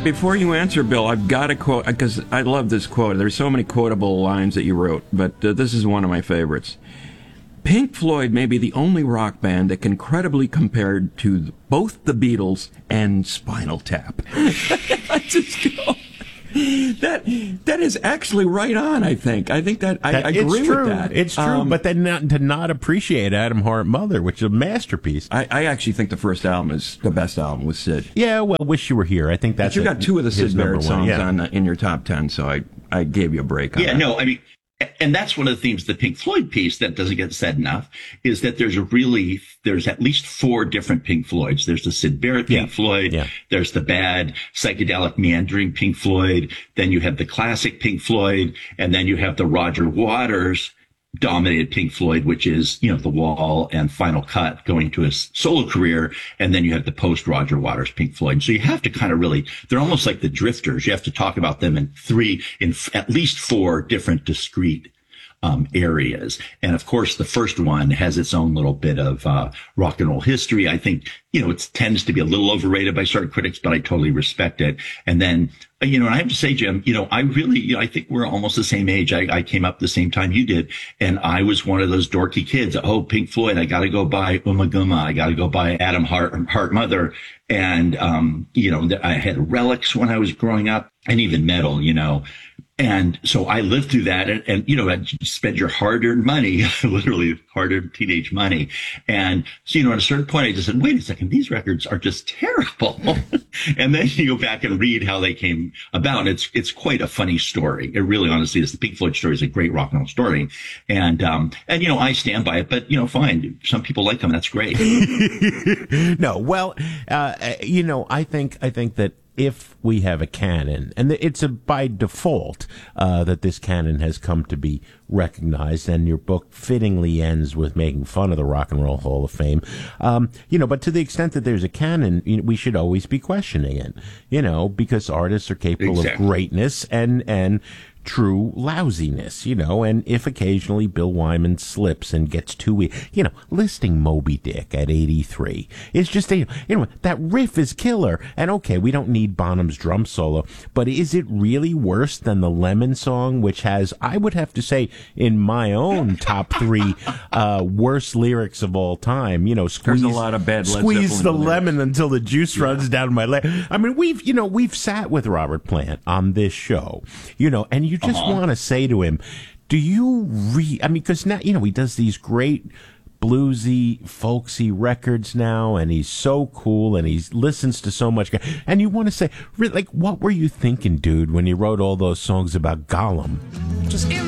before you answer, Bill, I've got a quote, because I love this quote. There's so many quotable lines that you wrote, but this is one of my favorites. Pink Floyd may be the only rock band that can credibly compare to both the Beatles and Spinal Tap. I just go... That is actually right on, I think. I think that I agree with that. It's true, but then to not appreciate Adam Hart Mother, which is a masterpiece. I actually think the first album is the best album with Sid. Yeah, well, Wish You Were Here. I think that's... But you got two of the Sid Barrett songs on in your top 10, so I gave you a break on that. Yeah, no, I mean... And that's one of the themes, the Pink Floyd piece that doesn't get said enough, is that there's at least 4 different Pink Floyds. There's the Sid Barrett Pink Floyd. Yeah. There's the bad psychedelic meandering Pink Floyd. Then you have the classic Pink Floyd. And then you have the Roger Waters dominated Pink Floyd, which is, The Wall and Final Cut going to his solo career. And then you have the post Roger Waters Pink Floyd. So you have to kind of they're almost like the Drifters. You have to talk about them in at least 4 different discrete areas. And of course, the first one has its own little bit of rock and roll history. I think, it tends to be a little overrated by certain critics, but I totally respect it. And then, and I have to say, Jim, I think we're almost the same age. I came up the same time you did. And I was one of those dorky kids. Oh, Pink Floyd, I got to go buy Guma. I got to go buy Adam Hart Mother. And, I had Relics when I was growing up, and even metal, And so I lived through that and I'd spend your hard-earned money, literally hard-earned teenage money. And so, at a certain point, I just said, wait a second, these records are just terrible. And then you go back and read how they came about. It's quite a funny story. It really honestly is. The Pink Floyd story is a great rock and roll story. And I stand by it, but, fine. Some people like them. That's great. No, well, I think that if we have a canon, and it's by default that this canon has come to be recognized, and your book fittingly ends with making fun of the Rock and Roll Hall of Fame, but to the extent that there's a canon, we should always be questioning it, because artists are capable of greatness and true lousiness, and if occasionally Bill Wyman slips and gets too, listing Moby Dick at 83 is just, that riff is killer. And okay, we don't need Bonham's drum solo, but is it really worse than the Lemon song, which has, I would have to say, in my own top 3 worst lyrics of all time, squeeze, there's a lot of bad squeeze the lemon until the juice runs down my leg. I mean, we've sat with Robert Plant on this show, and you just want to say to him, do you because now, he does these great bluesy, folksy records now, and he's so cool, and he listens to so much, and you want to say, what were you thinking, dude, when you wrote all those songs about Gollum? Just